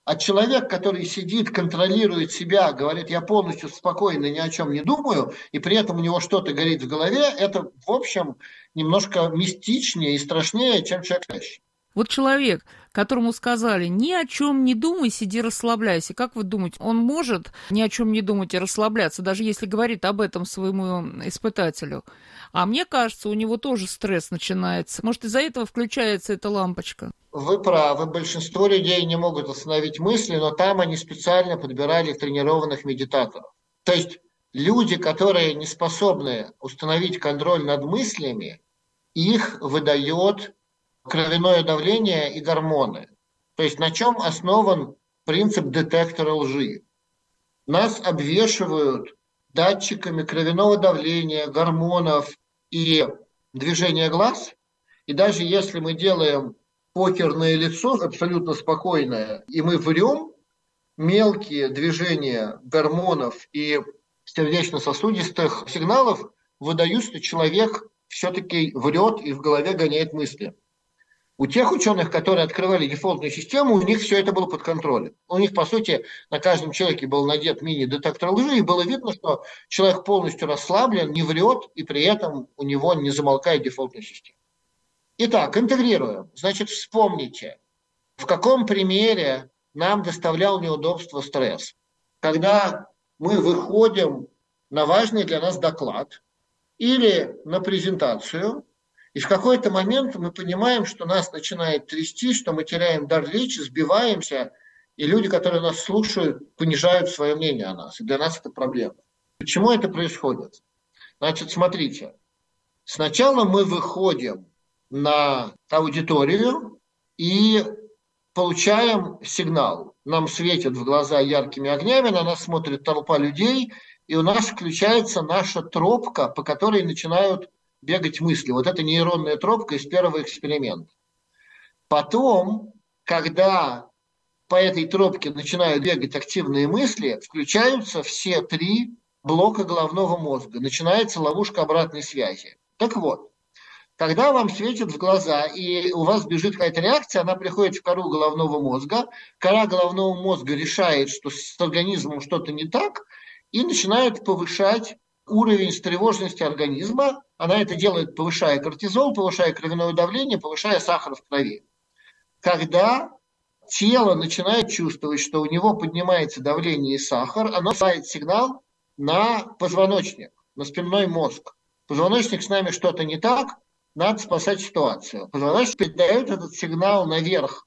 А человек, который сидит, контролирует себя, говорит, я полностью спокойно, ни о чем не думаю, и при этом у него что-то горит в голове, это, в общем, немножко мистичнее и страшнее, чем человек спящий. Вот человек, которому сказали: ни о чем не думай, сиди, расслабляйся. Как вы думаете, он может ни о чем не думать и расслабляться, даже если говорит об этом своему испытателю? А мне кажется, у него тоже стресс начинается. Может, из-за этого включается эта лампочка? Вы правы, большинство людей не могут остановить мысли, но там они специально подбирали тренированных медитаторов. То есть люди, которые не способны установить контроль над мыслями, их выдает кровяное давление и гормоны. То есть на чем основан принцип детектора лжи? Нас обвешивают датчиками кровяного давления, гормонов и движения глаз. И даже если мы делаем покерное лицо, абсолютно спокойное, и мы врем, мелкие движения гормонов и сердечно-сосудистых сигналов выдают, что человек все-таки врет и в голове гоняет мысли. У тех ученых, которые открывали дефолтную систему, у них все это было под контролем. У них, по сути, на каждом человеке был надет мини-детектор лжи, и было видно, что человек полностью расслаблен, не врет, и при этом у него не замолкает дефолтная система. Итак, интегрируем. Значит, вспомните, в каком примере нам доставлял неудобство стресс. Когда мы выходим на важный для нас доклад или на презентацию, и в какой-то момент мы понимаем, что нас начинает трясти, что мы теряем дар речи, сбиваемся, и люди, которые нас слушают, понижают свое мнение о нас. И для нас это проблема. Почему это происходит? Значит, смотрите. Сначала мы выходим на аудиторию и получаем сигнал. Нам светят в глаза яркими огнями, на нас смотрит толпа людей, и у нас включается наша тропка, по которой начинают бегать мысли. Вот это нейронная тропка из первого эксперимента. Потом, когда по этой тропке начинают бегать активные мысли, включаются все три блока головного мозга. Начинается ловушка обратной связи. Так вот, когда вам светит в глаза и у вас бежит какая-то реакция, она приходит в кору головного мозга, кора головного мозга решает, что с организмом что-то не так, и начинает повышать уровень тревожности организма. Она это делает, повышая кортизол, повышая кровяное давление, повышая сахар в крови. Когда тело начинает чувствовать, что у него поднимается давление и сахар, оно посылает сигнал на позвоночник, на спинной мозг. Позвоночник, с нами что-то не так, надо спасать ситуацию. Позвоночник передает этот сигнал наверх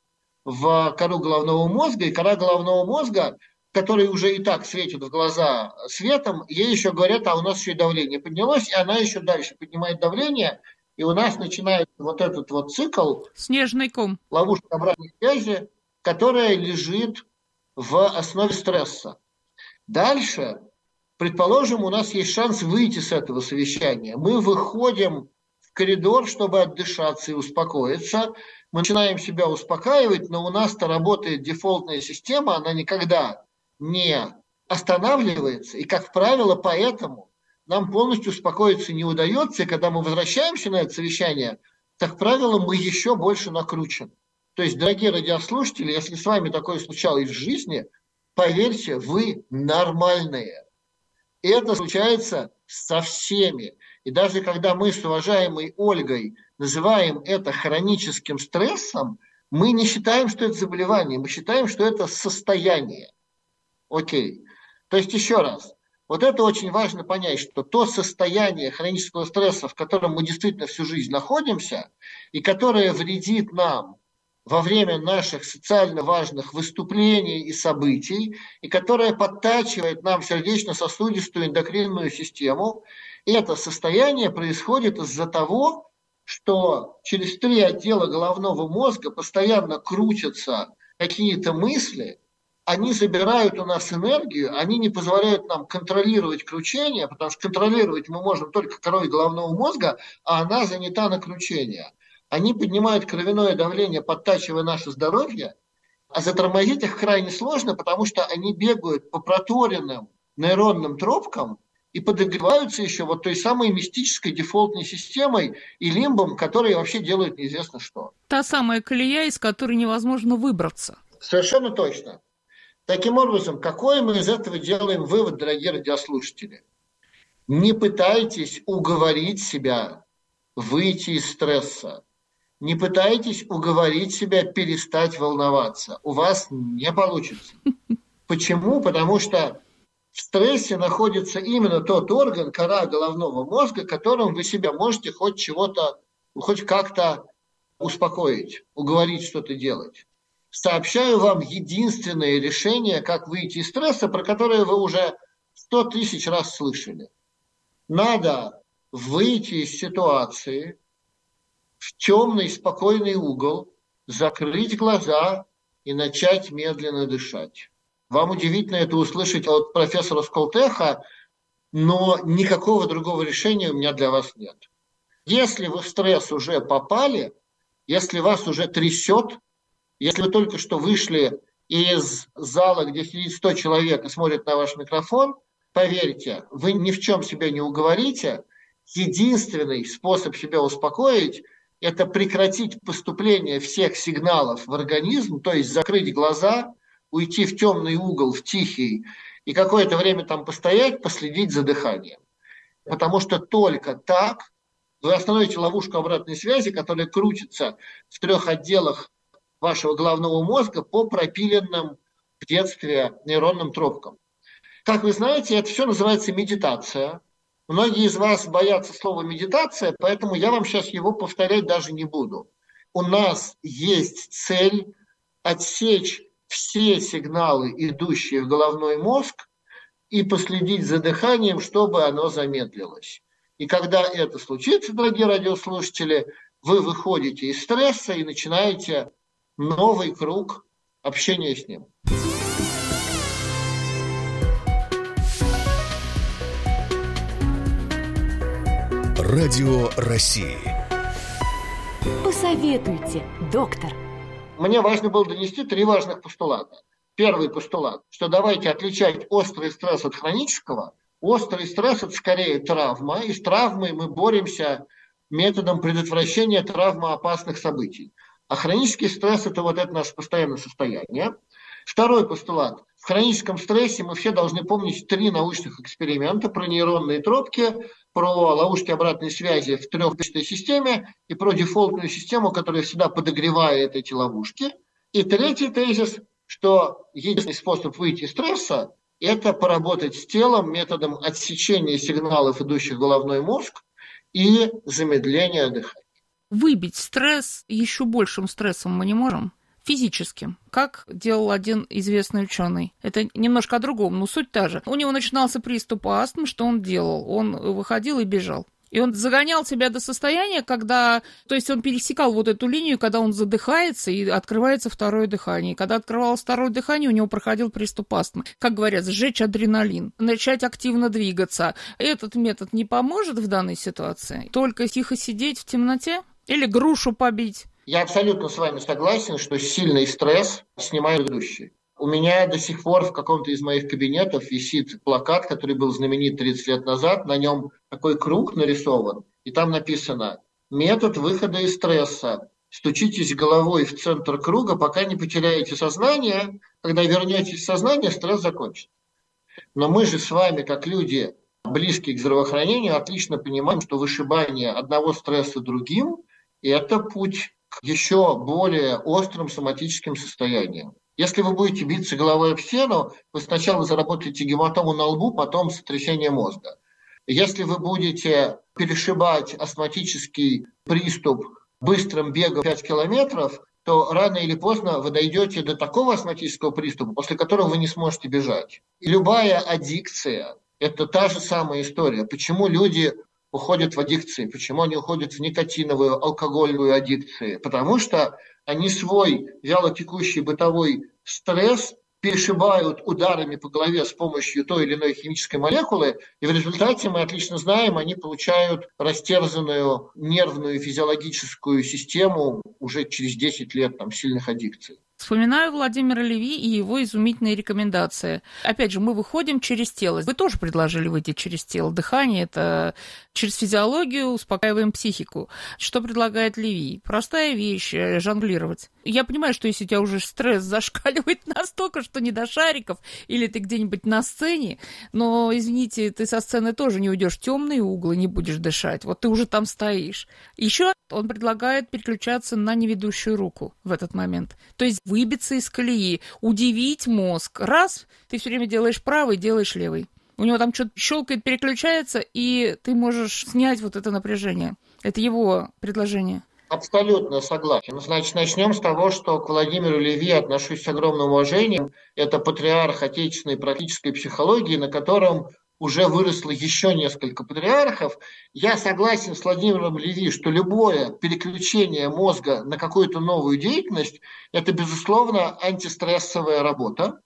в кору головного мозга, и кора головного мозга, который уже и так светит в глаза светом, ей еще говорят, а у нас еще и давление поднялось, и она еще дальше поднимает давление, и у нас начинается вот этот вот цикл. Снежный ком. Ловушка обратной связи, которая лежит в основе стресса. Дальше, предположим, у нас есть шанс выйти с этого совещания. Мы выходим в коридор, чтобы отдышаться и успокоиться. Мы начинаем себя успокаивать, но у нас-то работает дефолтная система, она никогда не останавливается. И, как правило, поэтому нам полностью успокоиться не удается. И когда мы возвращаемся на это совещание, как правило, мы еще больше накручены. То есть, дорогие радиослушатели, если с вами такое случалось в жизни, поверьте, вы нормальные. И это случается со всеми. И даже когда мы с уважаемой Ольгой называем это хроническим стрессом, мы не считаем, что это заболевание, мы считаем, что это состояние. Окей. То есть, еще раз, вот это очень важно понять, что то состояние хронического стресса, в котором мы действительно всю жизнь находимся, и которое вредит нам во время наших социально важных выступлений и событий, и которое подтачивает нам сердечно-сосудистую эндокринную систему, это состояние происходит из-за того, что через три отдела головного мозга постоянно крутятся какие-то мысли, они забирают у нас энергию, они не позволяют нам контролировать кручение, потому что контролировать мы можем только корой головного мозга, а она занята на кручение. Они поднимают кровяное давление, подтачивая наше здоровье, а затормозить их крайне сложно, потому что они бегают по проторенным нейронным тропкам и подогреваются еще вот той самой мистической дефолтной системой и лимбом, которые вообще делают неизвестно что. Та самая колея, из которой невозможно выбраться. Совершенно точно. Таким образом, какой мы из этого делаем вывод, дорогие радиослушатели? Не пытайтесь уговорить себя выйти из стресса. Не пытайтесь уговорить себя перестать волноваться. У вас не получится. Почему? Потому что в стрессе находится именно тот орган, кора головного мозга, которым вы себя можете хоть чего-то, хоть как-то успокоить, уговорить что-то делать. Сообщаю вам единственное решение, как выйти из стресса, про которое вы уже 100 тысяч раз слышали. Надо выйти из ситуации в темный, спокойный угол, закрыть глаза и начать медленно дышать. Вам удивительно это услышать от профессора Сколтеха, но никакого другого решения у меня для вас нет. Если вы в стресс уже попали, если вас уже трясет, если вы только что вышли из зала, где сидит 100 человек и смотрит на ваш микрофон, поверьте, вы ни в чем себя не уговорите. Единственный способ себя успокоить – это прекратить поступление всех сигналов в организм, то есть закрыть глаза, уйти в темный угол, в тихий, и какое-то время там постоять, последить за дыханием. Потому что только так вы остановите ловушку обратной связи, которая крутится в 3 отделах вашего головного мозга по пропиленным в детстве нейронным тропкам. Как вы знаете, это все называется медитация. Многие из вас боятся слова медитация, поэтому я вам сейчас его повторять даже не буду. У нас есть цель отсечь все сигналы, идущие в головной мозг, и последить за дыханием, чтобы оно замедлилось. И когда это случится, дорогие радиослушатели, вы выходите из стресса и начинаете новый круг общения с ним. Радио России. Посоветуйте, доктор. Мне важно было донести 3 важных постулата. Первый постулат, что давайте отличать острый стресс от хронического. Острый стресс – это скорее травма, и с травмой мы боремся методом предотвращения травмоопасных событий. А хронический стресс – это вот это наше постоянное состояние. Второй постулат. В хроническом стрессе мы все должны помнить 3 научных эксперимента про нейронные тропки, про ловушки обратной связи в 3-клеточной системе и про дефолтную систему, которая всегда подогревает эти ловушки. И третий тезис, что единственный способ выйти из стресса – это поработать с телом методом отсечения сигналов, идущих в головной мозг, и замедления дыхания. Выбить стресс еще большим стрессом мы не можем? Физическим, как делал один известный ученый. Это немножко о другом, но суть та же. У него начинался приступ астмы, что он делал? Он выходил и бежал. И он загонял себя до состояния, когда... То есть он пересекал вот эту линию, когда он задыхается, и открывается второе дыхание. И когда открывалось второе дыхание, у него проходил приступ астмы. Как говорят, сжечь адреналин, начать активно двигаться. Этот метод не поможет в данной ситуации? Только тихо сидеть в темноте? Или грушу побить? Я абсолютно с вами согласен, что сильный стресс снимает ведущий. У меня до сих пор в каком-то из моих кабинетов висит плакат, который был знаменит 30 лет назад. На нем такой круг нарисован, и там написано «Метод выхода из стресса. Стучитесь головой в центр круга, пока не потеряете сознание. Когда вернетесь в сознание, стресс закончится». Но мы же с вами, как люди, близкие к здравоохранению, отлично понимаем, что вышибание одного стресса другим – это путь к еще более острым соматическим состояниям. Если вы будете биться головой об стену, вы сначала заработаете гематому на лбу, потом сотрясение мозга. Если вы будете перешибать астматический приступ быстрым бегом 5 километров, то рано или поздно вы дойдете до такого астматического приступа, после которого вы не сможете бежать. И любая аддикция – это та же самая история. Почему люди уходят в аддикции, почему они уходят в никотиновую, алкогольную аддикцию? Потому что они свой вялотекущий бытовой стресс перешибают ударами по голове с помощью той или иной химической молекулы, и в результате, мы отлично знаем, они получают растерзанную нервную и физиологическую систему уже через 10 лет сильных аддикций. Вспоминаю Владимира Леви и его изумительные рекомендации. Опять же, мы выходим через тело. Вы тоже предложили выйти через тело. Дыхание – это через физиологию успокаиваем психику. Что предлагает Леви? Простая вещь – жонглировать. Я понимаю, что если у тебя уже стресс зашкаливает настолько, что не до шариков, или ты где-нибудь на сцене, но, извините, ты со сцены тоже не уйдешь в темные углы, не будешь дышать. Вот ты уже там стоишь. Еще он предлагает переключаться на неведущую руку в этот момент. То есть выбиться из колеи, удивить мозг. Раз, ты все время делаешь правый, делаешь левый. У него там что-то щелкает, переключается, и ты можешь снять вот это напряжение. Это его предложение. Абсолютно согласен. Значит, начнем с того, что к Владимиру Леви отношусь с огромным уважением. Это патриарх отечественной практической психологии, на котором уже выросло еще несколько патриархов. Я согласен с Владимиром Леви, что любое переключение мозга на какую-то новую деятельность – это, безусловно, антистрессовая работа.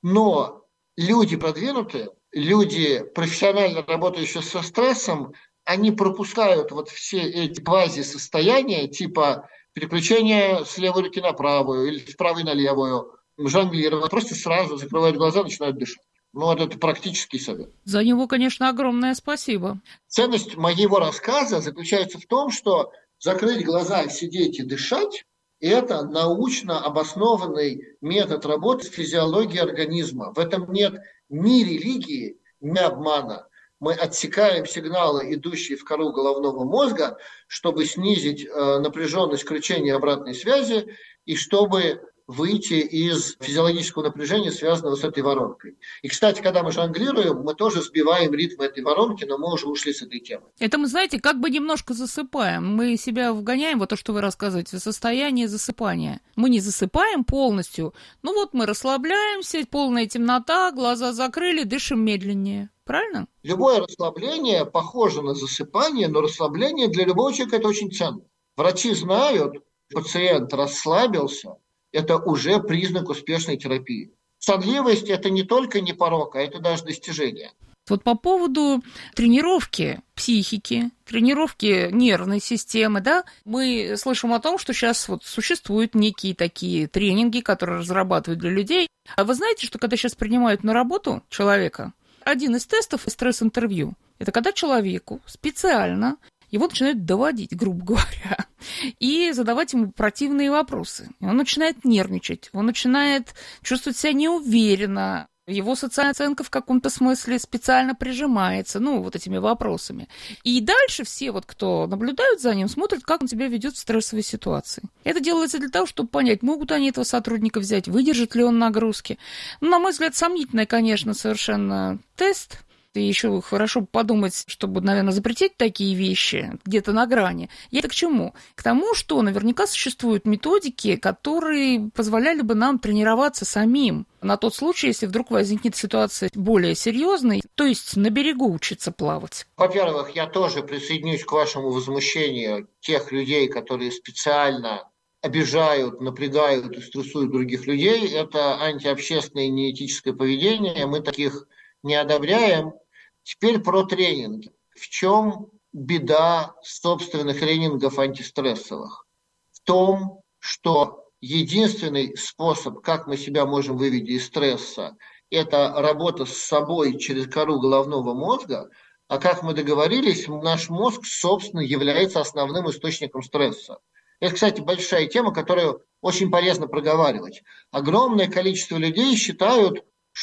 Но люди продвинутые, люди, профессионально работающие со стрессом, они пропускают вот все эти квази-состояния, типа переключения с левой руки на правую или с правой на левую, жонглировать, просто сразу закрывают глаза, начинают дышать. Ну, вот это практический совет. За него, конечно, огромное спасибо. Ценность моего рассказа заключается в том, что закрыть глаза, сидеть и дышать – это научно обоснованный метод работы с физиологией организма. В этом нет ни религии, ни обмана. Мы отсекаем сигналы, идущие в кору головного мозга, чтобы снизить напряженность кручения обратной связи и чтобы выйти из физиологического напряжения, связанного с этой воронкой. И, кстати, когда мы жонглируем, мы тоже сбиваем ритм этой воронки, но мы уже ушли с этой темы. Это мы, знаете, как бы немножко засыпаем. Мы себя вгоняем, вот то, что вы рассказываете, в состояние засыпания. Мы не засыпаем полностью, ну вот мы расслабляемся, полная темнота, глаза закрыли, дышим медленнее. Правильно? Любое расслабление похоже на засыпание, но расслабление для любого человека – это очень ценно. Врачи знают, пациент расслабился, это уже признак успешной терапии. Сонливость – это не только не порок, а это даже достижение. Вот по поводу тренировки психики, тренировки нервной системы, да, мы слышим о том, что сейчас вот существуют некие такие тренинги, которые разрабатывают для людей. А вы знаете, что когда сейчас принимают на работу человека, один из тестов стресс-интервью – это когда человеку специально его начинают доводить, грубо говоря, и задавать ему противные вопросы. И он начинает нервничать, он начинает чувствовать себя неуверенно, его социальная оценка в каком-то смысле специально прижимается, ну, вот этими вопросами. И дальше все, вот, кто наблюдают за ним, смотрят, как он себя ведет в стрессовой ситуации. Это делается для того, чтобы понять, могут они этого сотрудника взять, выдержит ли он нагрузки. Ну, на мой взгляд, сомнительный, конечно, совершенно тест. И еще хорошо подумать, чтобы, наверное, запретить такие вещи где-то на грани. И это к чему? К тому, что наверняка существуют методики, которые позволяли бы нам тренироваться самим на тот случай, если вдруг возникнет ситуация более серьезная, то есть на берегу учиться плавать. Во-первых, я тоже присоединюсь к вашему возмущению тех людей, которые специально обижают, напрягают и стрессуют других людей. Это антиобщественное и неэтическое поведение. Мы таких не одобряем. Теперь про тренинги. В чем беда собственных тренингов антистрессовых? В том, что единственный способ, как мы себя можем вывести из стресса, это работа с собой через кору головного мозга, а как мы договорились, наш мозг, собственно, является основным источником стресса. Это, кстати, большая тема, которую очень полезно проговаривать. Огромное количество людей считают,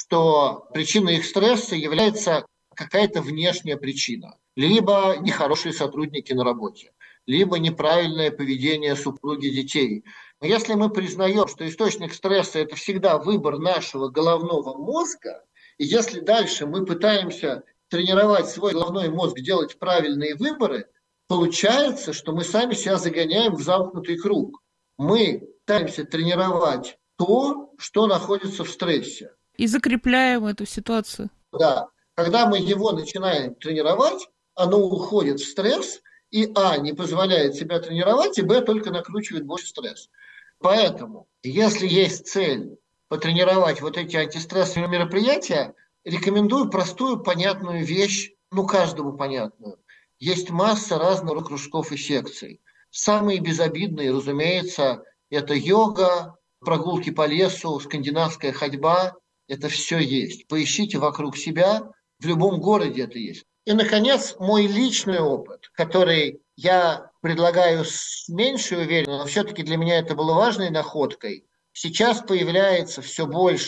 что причиной их стресса является какая-то внешняя причина. Либо нехорошие сотрудники на работе, либо неправильное поведение супруги детей. Но если мы признаем, что источник стресса – это всегда выбор нашего головного мозга, и если дальше мы пытаемся тренировать свой головной мозг делать правильные выборы, получается, что мы сами себя загоняем в замкнутый круг. Мы пытаемся тренировать то, что находится в стрессе. И закрепляем эту ситуацию. Да. Когда мы его начинаем тренировать, оно уходит в стресс, и не позволяет себя тренировать, и только накручивает больше стресс. Поэтому, если есть цель потренировать вот эти антистрессовые мероприятия, рекомендую простую, понятную вещь, каждому понятную. Есть масса разных кружков и секций. Самые безобидные, разумеется, это йога, прогулки по лесу, скандинавская ходьба. Это все есть. Поищите вокруг себя. В любом городе это есть. И, наконец, мой личный опыт, который я предлагаю с меньшей уверенностью, но все-таки для меня это было важной находкой. Сейчас появляется все больше